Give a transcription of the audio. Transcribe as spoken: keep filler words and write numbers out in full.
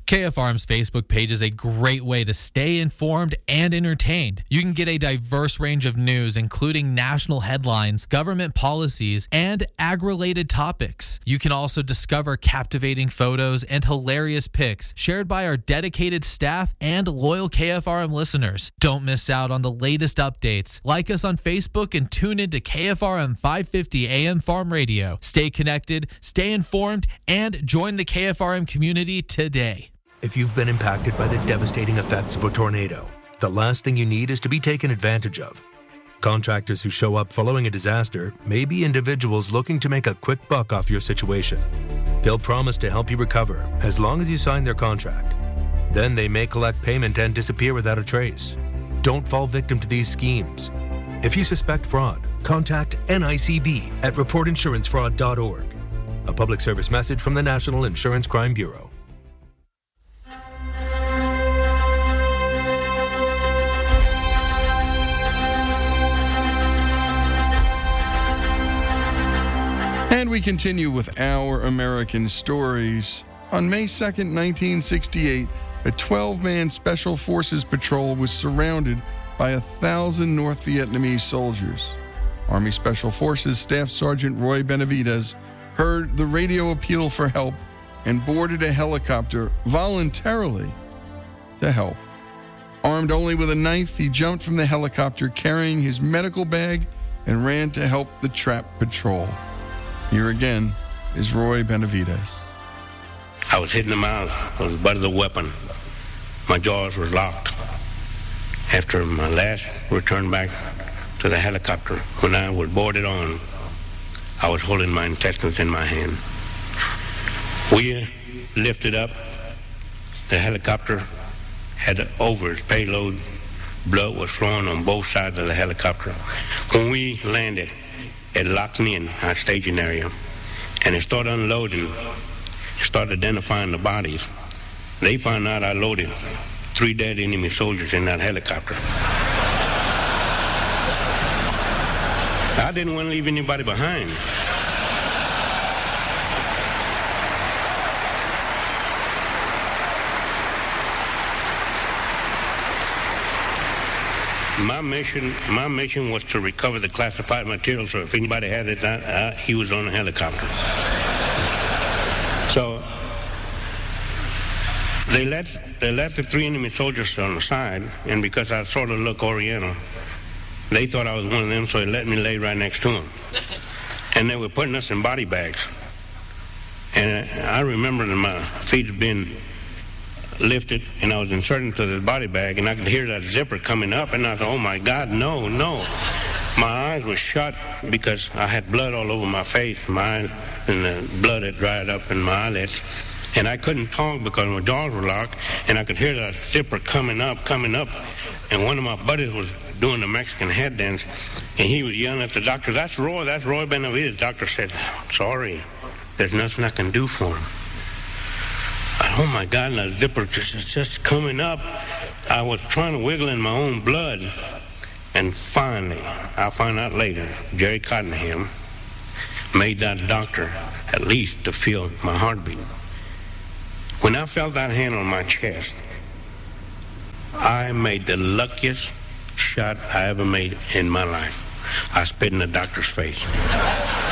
K F R M's Facebook page is a great way to stay informed and entertained. You can get a diverse range of news, including national headlines, government policies, and ag-related topics. You can also discover captivating photos and hilarious pics shared by our dedicated staff and loyal K F R M listeners. Don't miss out on the latest updates. Like us on Facebook and tune in to K F R M five fifty A M Farm Radio. Stay connected, stay informed, and join the K F R M community today. If you've been impacted by the devastating effects of a tornado, the last thing you need is to be taken advantage of. Contractors who show up following a disaster may be individuals looking to make a quick buck off your situation. They'll promise to help you recover as long as you sign their contract. Then they may collect payment and disappear without a trace. Don't fall victim to these schemes. If you suspect fraud, contact N I C B at report insurance fraud dot org. A public service message from the National Insurance Crime Bureau. And we continue with our American stories. On May second, nineteen sixty-eight, a twelve-man Special Forces patrol was surrounded by a thousand North Vietnamese soldiers. Army Special Forces Staff Sergeant Roy Benavides heard the radio appeal for help and boarded a helicopter voluntarily to help. Armed only with a knife, he jumped from the helicopter carrying his medical bag and ran to help the trapped patrol. Here again is Roy Benavides. I was hitting them out with the butt of the weapon. My jaws were locked. After my last return back to the helicopter, when I was boarded on, I was holding my intestines in my hand. We lifted up. The helicopter had over its payload. Blood was flowing on both sides of the helicopter. When we landed, it locked me in our staging area, and it started unloading. It started identifying the bodies. They found out I loaded three dead enemy soldiers in that helicopter. I didn't want to leave anybody behind. My mission, my mission was to recover the classified material, so if anybody had it, I, I, he was on a helicopter. So they let they let the three enemy soldiers on the side, and because I sort of look Oriental, they thought I was one of them, so they let me lay right next to them. And they were putting us in body bags. And I remember that my feet had been lifted, and I was inserted into the body bag, and I could hear that zipper coming up, and I thought, oh my God, no, no. My eyes were shut because I had blood all over my face, my eyes, and the blood had dried up in my eyelids. And I couldn't talk because my jaws were locked, and I could hear that zipper coming up, coming up. And one of my buddies was doing the Mexican head dance, and he was yelling at the doctor, that's Roy, that's Roy Benavides. The doctor said, sorry, there's nothing I can do for him. Oh my God, and the zipper just, just coming up. I was trying to wiggle in my own blood. And finally, I'll find out later, Jerry Cottenham made that doctor at least to feel my heartbeat. When I felt that hand on my chest, I made the luckiest shot I ever made in my life. I spit in the doctor's face.